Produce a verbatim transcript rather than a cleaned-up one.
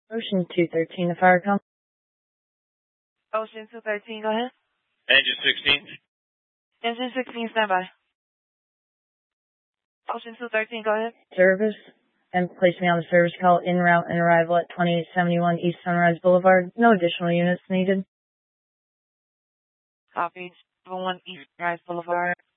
Ocean two thirteen, the fire com. Ocean two thirteen, go ahead. Engine sixteen. Engine sixteen, stand by. Ocean two thirteen, go ahead. Service, and place me on the service call en route and arrival at twenty-eight seventy-one East Sunrise Boulevard. No additional units needed. Copy. one East Sunrise Boulevard.